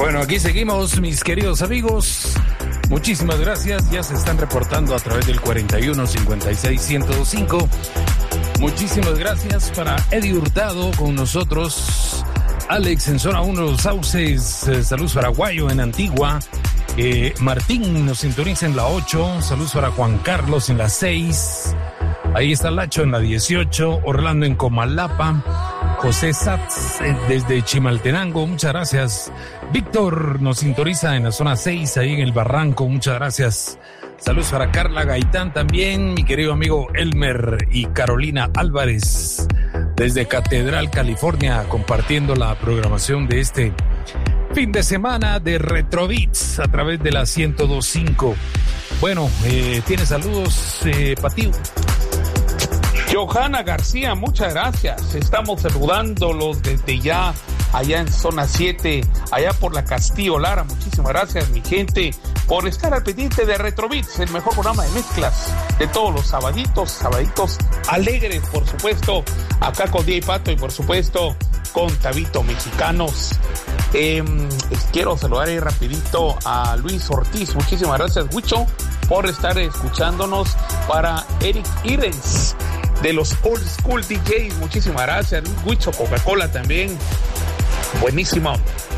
Bueno, aquí seguimos, mis queridos amigos. Muchísimas gracias. Ya se están reportando a través del 41 56 1025. Muchísimas gracias para Eddie Hurtado con nosotros. Alex en zona 1 Los Sauces. Saludos para Guayo en Antigua. Martín nos sintoniza en la 8. Saludos para Juan Carlos en la 6. Ahí está Lacho en la 18. Orlando en Comalapa. José Satz desde Chimaltenango, muchas gracias. Víctor nos sintoniza en la zona 6, ahí en el Barranco, muchas gracias. Saludos para Carla Gaitán también, mi querido amigo Elmer y Carolina Álvarez desde Catedral, California, compartiendo la programación de este fin de semana de Retrobeats a través de la 102.5. Bueno, tiene saludos, Patiu. Johanna García, muchas gracias. Estamos saludándolos desde ya, allá en zona 7, allá por la Castillo Lara. Muchísimas gracias, mi gente, por estar al pendiente de Retrobeats, el mejor programa de mezclas de todos los sabaditos alegres, por supuesto, acá con DJ Pato y por supuesto con Tabito Mexicanos. Quiero saludar ahí rapidito a Luis Ortiz. Muchísimas gracias, Huicho, por estar escuchándonos. Para Eric Irens de los Old School DJs, muchísimas gracias. Huicho, Coca-Cola también, buenísimo.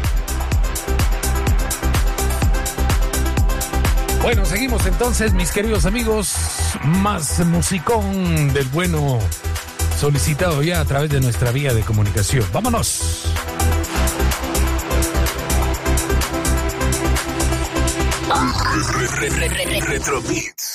Bueno, seguimos entonces, mis queridos amigos. Más musicón del bueno solicitado ya a través de nuestra vía de comunicación. ¡Vámonos! Retrobeats.